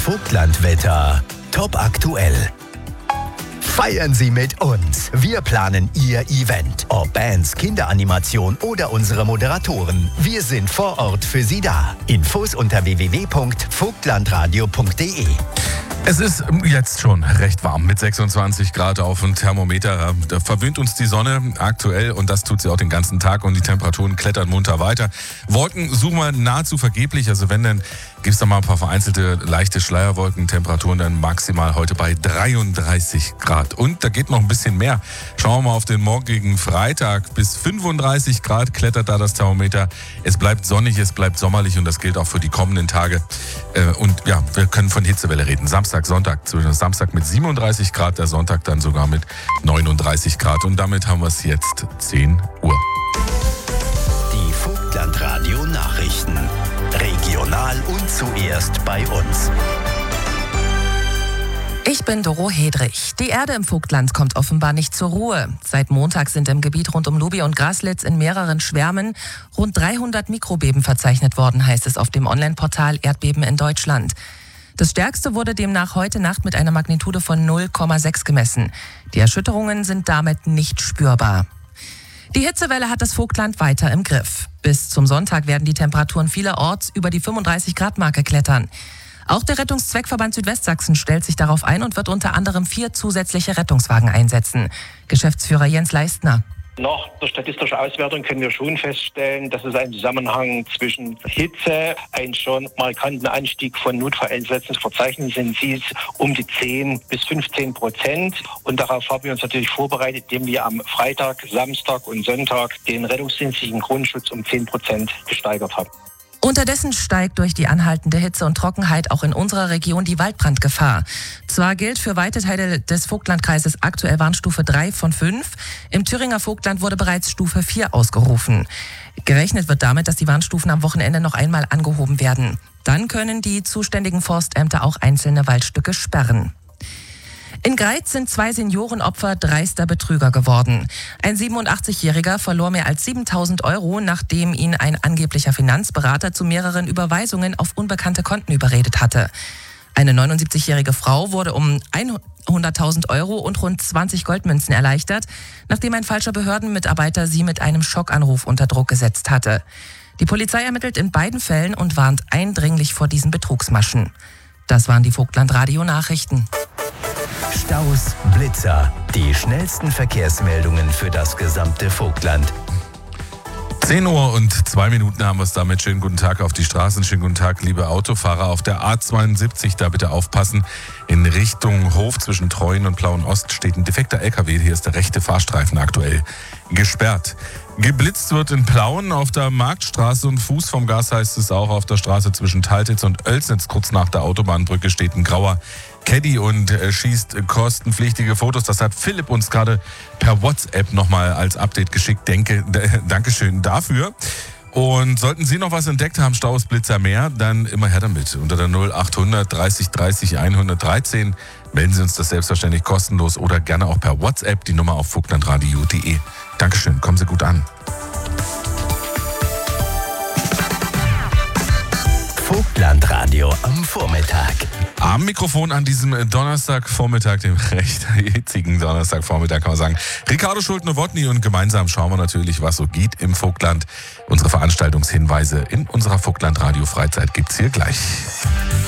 Vogtlandwetter top aktuell. Feiern Sie mit uns. Wir planen Ihr Event. Ob Bands, Kinderanimation oder unsere Moderatoren. Wir sind vor Ort für Sie da. Infos unter www.vogtlandradio.de. Es ist jetzt schon recht warm mit 26 Grad auf dem Thermometer. Da verwöhnt uns die Sonne aktuell und das tut sie auch den ganzen Tag und die Temperaturen klettern munter weiter. Wolken suchen wir nahezu vergeblich, also wenn dann gibt es da mal ein paar vereinzelte leichte Schleierwolken, Temperaturen dann maximal heute bei 33 Grad. Und da geht noch ein bisschen mehr. Schauen wir mal auf den morgigen Freitag. Bis 35 Grad klettert da das Thermometer. Es bleibt sonnig, es bleibt sommerlich und das gilt auch für die kommenden Tage. Und ja, wir können von Hitzewelle reden. Samstag, Sonntag. Samstag mit 37 Grad, der Sonntag dann sogar mit 39 Grad. Und damit haben wir es jetzt 10 Uhr. Die Vogtlandradio Nachrichten. Regional und zuerst bei uns. Ich bin Doro Hedrich. Die Erde im Vogtland kommt offenbar nicht zur Ruhe. Seit Montag sind im Gebiet rund um Lubi und Graslitz in mehreren Schwärmen rund 300 Mikrobeben verzeichnet worden, heißt es auf dem Online-Portal Erdbeben in Deutschland. Das stärkste wurde demnach heute Nacht mit einer Magnitude von 0,6 gemessen. Die Erschütterungen sind damit nicht spürbar. Die Hitzewelle hat das Vogtland weiter im Griff. Bis zum Sonntag werden die Temperaturen vielerorts über die 35-Grad-Marke klettern. Auch der Rettungszweckverband Südwestsachsen stellt sich darauf ein und wird unter anderem 4 zusätzliche Rettungswagen einsetzen. Geschäftsführer Jens Leistner. Nach der statistischen Auswertung können wir schon feststellen, dass es einen Zusammenhang zwischen Hitze, einen schon markanten Anstieg von Notfalleinsätzen zu verzeichnen sind, sie um die 10-15%. Und darauf haben wir uns natürlich vorbereitet, indem wir am Freitag, Samstag und Sonntag den rettungsdienstlichen Grundschutz um 10% gesteigert haben. Unterdessen steigt durch die anhaltende Hitze und Trockenheit auch in unserer Region die Waldbrandgefahr. Zwar gilt für weite Teile des Vogtlandkreises aktuell Warnstufe 3 von 5. Im Thüringer Vogtland wurde bereits Stufe 4 ausgerufen. Gerechnet wird damit, dass die Warnstufen am Wochenende noch einmal angehoben werden. Dann können die zuständigen Forstämter auch einzelne Waldstücke sperren. In Greiz sind 2 Senioren Opfer dreister Betrüger geworden. Ein 87-Jähriger verlor mehr als 7.000 €, nachdem ihn ein angeblicher Finanzberater zu mehreren Überweisungen auf unbekannte Konten überredet hatte. Eine 79-jährige Frau wurde um 100.000 € und rund 20 Goldmünzen erleichtert, nachdem ein falscher Behördenmitarbeiter sie mit einem Schockanruf unter Druck gesetzt hatte. Die Polizei ermittelt in beiden Fällen und warnt eindringlich vor diesen Betrugsmaschen. Das waren die Vogtlandradio-Nachrichten. Staus, Blitzer, die schnellsten Verkehrsmeldungen für das gesamte Vogtland. 10 Uhr und 2 Minuten haben wir es damit. Schönen guten Tag auf die Straßen. Schönen guten Tag, liebe Autofahrer. Auf der A72 da bitte aufpassen. In Richtung Hof zwischen Treuen und Plauen-Ost steht ein defekter LKW. Hier ist der rechte Fahrstreifen aktuell gesperrt. Geblitzt wird in Plauen auf der Marktstraße und Fuß vom Gas heißt es auch. Auf der Straße zwischen Taltitz und Oelsnitz kurz nach der Autobahnbrücke steht ein grauer Caddy und schießt kostenpflichtige Fotos. Das hat Philipp uns gerade per WhatsApp nochmal als Update geschickt. Dankeschön dafür. Und sollten Sie noch was entdeckt haben, Staus, Blitzer, mehr, dann immer her damit. Unter der 0800 30 30 113 melden Sie uns das selbstverständlich kostenlos oder gerne auch per WhatsApp, die Nummer auf vogtlandradio.de. Dankeschön, kommen Sie gut an. Vogtlandradio am Vormittag. Am Mikrofon an diesem Donnerstagvormittag, dem recht hitzigen Donnerstagvormittag, kann man sagen, Ricardo Schulte-Nowotny, und gemeinsam schauen wir natürlich, was so geht im Vogtland. Unsere Veranstaltungshinweise in unserer Vogtlandradio Freizeit gibt's hier gleich.